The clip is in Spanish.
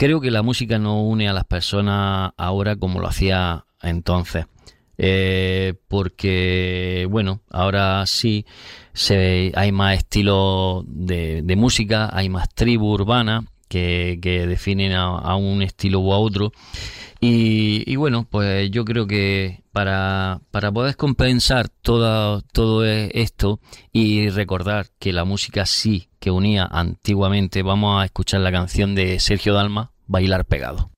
creo que la música no une a las personas ahora como lo hacía entonces. Porque, bueno, ahora sí hay más estilos de música, hay más tribus urbanas que definen a un estilo u a otro. Y bueno, pues yo creo que para poder compensar todo esto y recordar que la música sí que unía antiguamente, vamos a escuchar la canción de Sergio Dalma, Bailar Pegado.